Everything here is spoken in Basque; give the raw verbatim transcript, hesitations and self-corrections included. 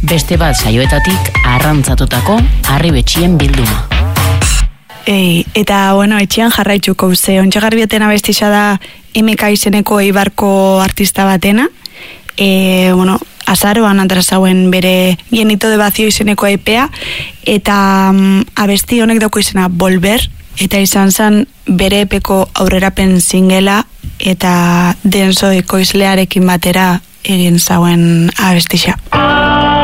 beste bat saioetatik arrantzatutako harribetxien bilduma. Ei, eta, bueno, etxean jarraitzuko, ze ontsagarbieten abestisa da M K izeneko eibarko artista batena, e, bueno, azaroan atrasauen bere Llenito de Vacío izeneko epea, eta um, abesti honek dauko izena Volver, eta izan zen bere epeko aurrerapen singela, eta denso ekoizlearekin batera egin zauen abestisa.